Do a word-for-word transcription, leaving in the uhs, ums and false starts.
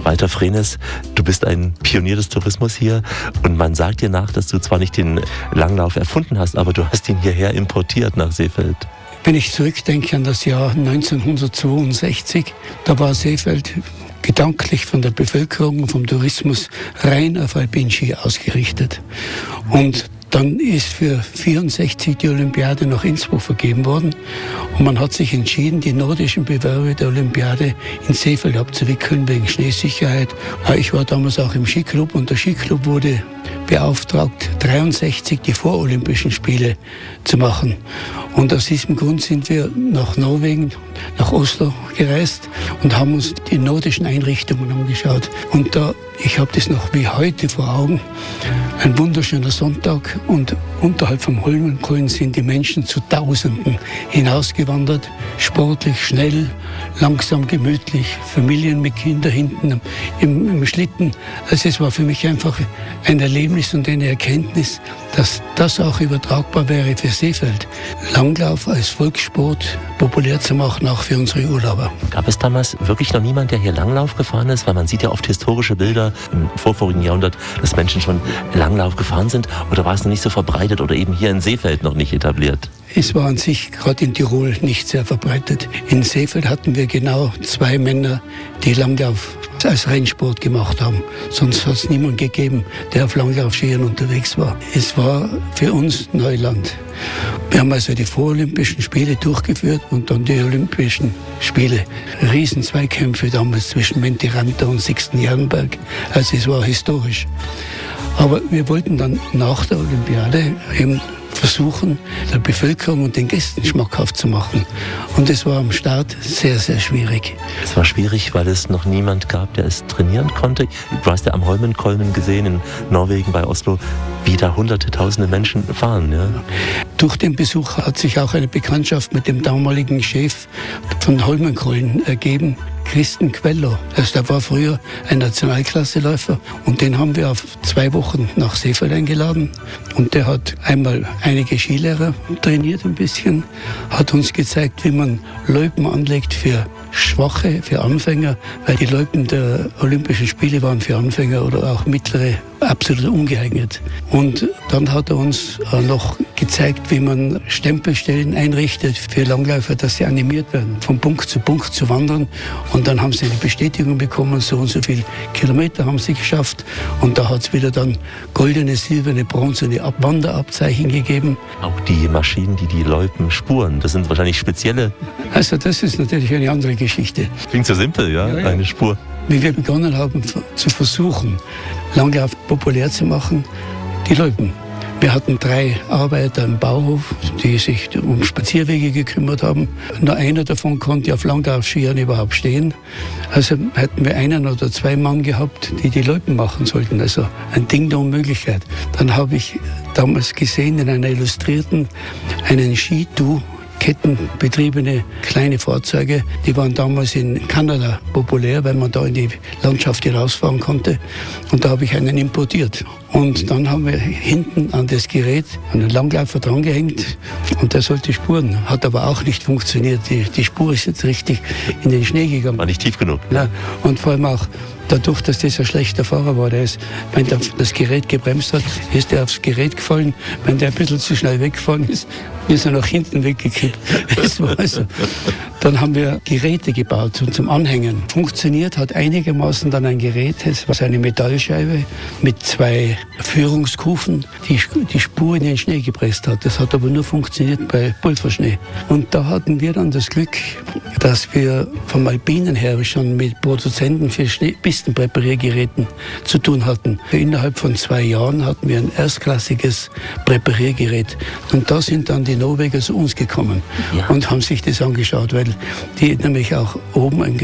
Walter Frenes, du bist ein Pionier des Tourismus hier und man sagt dir nach, dass du zwar nicht den Langlauf erfunden hast, aber du hast ihn hierher importiert nach Seefeld. Wenn ich zurückdenke an das Jahr neunzehnhundertzweiundsechzig, da war Seefeld gedanklich von der Bevölkerung und vom Tourismus rein auf Alpinski ausgerichtet. Und dann ist für vierundsechzig die Olympiade nach Innsbruck vergeben worden und man hat sich entschieden, die nordischen Bewerber der Olympiade in Seefeld abzuwickeln wegen Schneesicherheit. Ich war damals auch im Skiclub und der Skiclub wurde beauftragt, dreiundsechzig die vorolympischen Spiele zu machen. Und aus diesem Grund sind wir nach Norwegen, nach Oslo gereist und haben uns die nordischen Einrichtungen angeschaut. Und da, ich habe das noch wie heute vor Augen, ein wunderschöner Sonntag und unterhalb vom Holmenkollen sind die Menschen zu Tausenden hinausgewandert, sportlich, schnell, langsam, gemütlich, Familien mit Kindern hinten im, im Schlitten. Also es war für mich einfach ein Erlebnis und eine Erkenntnis, dass das auch übertragbar wäre für Seefeld. Langlauf als Volkssport populär zu machen, auch für unsere Urlauber. Gab es damals wirklich noch niemand, der hier Langlauf gefahren ist? Weil man sieht ja oft historische Bilder im vorvorigen Jahrhundert, dass Menschen schon Langlauf gefahren sind. Oder war es noch nicht so verbreitet oder eben hier in Seefeld noch nicht etabliert? Es war an sich gerade in Tirol nicht sehr verbreitet. In Seefeld hatten wir genau zwei Männer, die Langlauf als Rennsport gemacht haben. Sonst hat es niemanden gegeben, der auf Langlaufskiern unterwegs war. Es war für uns Neuland. Wir haben also die vorolympischen Spiele durchgeführt und dann die Olympischen Spiele. Riesenzweikämpfe damals zwischen Menti Ranta und Sixten Jernberg. Also es war historisch. Aber wir wollten dann nach der Olympiade eben versuchen, der Bevölkerung und den Gästen schmackhaft zu machen. Und es war am Start sehr, sehr schwierig. Es war schwierig, weil es noch niemand gab, der es trainieren konnte. Du hast ja am Holmenkollen gesehen, in Norwegen bei Oslo, wie da hunderte, tausende Menschen fahren. Ja? Durch den Besuch hat sich auch eine Bekanntschaft mit dem damaligen Chef von Holmenkollen ergeben, Christen Queller. Also der war früher ein Nationalklasseläufer und den haben wir auf zwei Wochen nach Seefeld eingeladen. Und der hat einmal einige Skilehrer trainiert ein bisschen, hat uns gezeigt, wie man Loipen anlegt für Schwache, für Anfänger, weil die Loipen der Olympischen Spiele waren für Anfänger oder auch mittlere absolut ungeeignet. Und dann hat er uns noch gezeigt, wie man Stempelstellen einrichtet für Langläufer, dass sie animiert werden, von Punkt zu Punkt zu wandern. Und dann haben sie eine Bestätigung bekommen, so und so viele Kilometer haben sie geschafft. Und da hat es wieder dann goldene, silberne, bronzene Wanderabzeichen gegeben. Auch die Maschinen, die die Loipen spuren, das sind wahrscheinlich spezielle. Also das ist natürlich eine andere Geschichte. Klingt so simpel, ja, ja, ja. Eine Spur. Wie wir begonnen haben zu versuchen, Langlauf populär zu machen, die Loipen. Wir hatten drei Arbeiter im Bauhof, die sich um Spazierwege gekümmert haben. Nur einer davon konnte auf Langlaufskiern überhaupt stehen. Also hätten wir einen oder zwei Mann gehabt, die die Loipen machen sollten. Also ein Ding der Unmöglichkeit. Dann habe ich damals gesehen in einer Illustrierten einen Skitour, kettenbetriebene kleine Fahrzeuge, die waren damals in Kanada populär, weil man da in die Landschaft hinausfahren konnte. Und da habe ich einen importiert. Und dann haben wir hinten an das Gerät einen Langläufer drangehängt und der sollte spuren. Hat aber auch nicht funktioniert. Die, die Spur ist jetzt richtig in den Schnee gegangen. War nicht tief genug. Ja, und vor allem auch dadurch, dass das ein schlechter Fahrer war, der ist, wenn der das Gerät gebremst hat, ist er aufs Gerät gefallen. Wenn der ein bisschen zu schnell weggefahren ist, ist er nach hinten weggekippt. Das war also. Dann haben wir Geräte gebaut zum Anhängen. Funktioniert hat einigermaßen dann ein Gerät, das war eine Metallscheibe mit zwei Führungskufen, die die Spur in den Schnee gepresst hat. Das hat aber nur funktioniert bei Pulverschnee. Und da hatten wir dann das Glück, dass wir vom Alpinen her schon mit Produzenten für Schnee Pistenpräpariergeräten zu tun hatten. Innerhalb von zwei Jahren hatten wir ein erstklassiges Präpariergerät. Und da sind dann die Norweger zu uns gekommen, ja, und haben sich das angeschaut, weil die nämlich auch oben ein